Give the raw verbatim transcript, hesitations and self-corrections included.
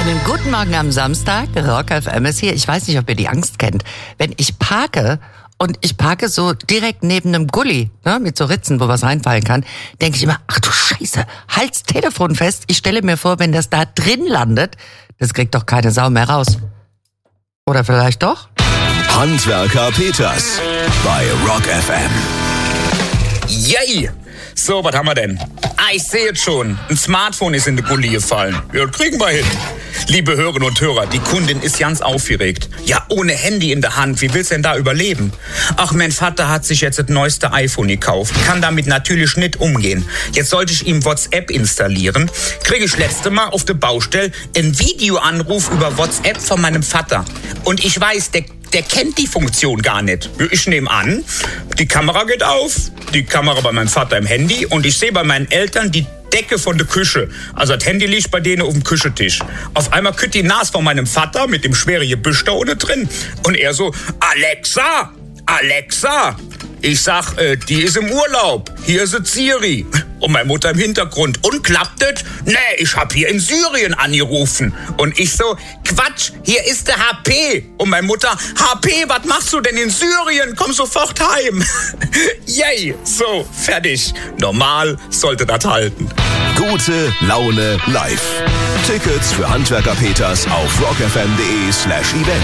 Einen guten Morgen am Samstag, Rock F M ist hier. Ich weiß nicht, ob ihr die Angst kennt. Wenn ich parke und ich parke so direkt neben einem Gully, ne, mit so Ritzen, wo was reinfallen kann, denke ich immer, ach du Scheiße, halt's Telefon fest. Ich stelle mir vor, wenn das da drin landet, das kriegt doch keine Sau mehr raus. Oder vielleicht doch? Handwerker Peters bei Rock F M. Yay! So, was haben wir denn? Ah, ich sehe jetzt schon. Ein Smartphone ist in die Gully gefallen. Ja, kriegen wir hin. Liebe Hörerinnen und Hörer, die Kundin ist ganz aufgeregt. Ja, ohne Handy in der Hand, wie willst du denn da überleben? Ach, mein Vater hat sich jetzt das neueste iPhone gekauft. Kann damit natürlich nicht umgehen. Jetzt sollte ich ihm WhatsApp installieren. Kriege ich letzte Mal auf der Baustelle einen Videoanruf über WhatsApp von meinem Vater. Und ich weiß, der Der kennt die Funktion gar nicht. Ich nehme an, die Kamera geht auf, die Kamera bei meinem Vater im Handy und ich sehe bei meinen Eltern die Decke von der Küche. Also das Handy liegt bei denen auf dem Küchentisch. Auf einmal kütt die Nase von meinem Vater mit dem schweren Gebüsch da unten drin. Und er so, Alexa, Alexa. Ich sag, äh, die ist im Urlaub. Hier ist Siri. Und meine Mutter im Hintergrund. Und klappt das? Nee, ich hab hier in Syrien angerufen. Und ich so, Quatsch, hier ist der H P. Und meine Mutter, H P, was machst du denn in Syrien? Komm sofort heim. Yay, so, fertig. Normal sollte das halten. Gute Laune live. Tickets für Handwerker Peters auf rockfm.de slash event.